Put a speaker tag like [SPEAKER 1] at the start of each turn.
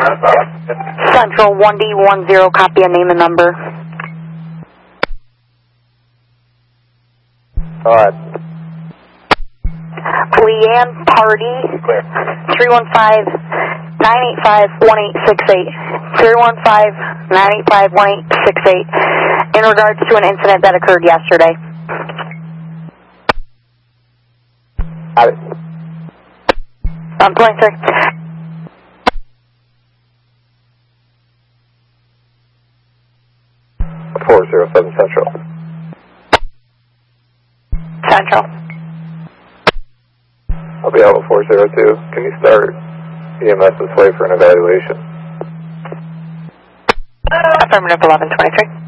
[SPEAKER 1] Central 1D10, copy a name and number.
[SPEAKER 2] Alright.
[SPEAKER 1] Leanne Party, 315-985-1868. 315-985-1868. In regards to an incident that occurred yesterday.
[SPEAKER 2] Got it.
[SPEAKER 1] 23.
[SPEAKER 2] 407 Central.
[SPEAKER 1] Central.
[SPEAKER 2] I'll be out with 402. Can you start EMS this way for an evaluation?
[SPEAKER 1] Affirmative 1123.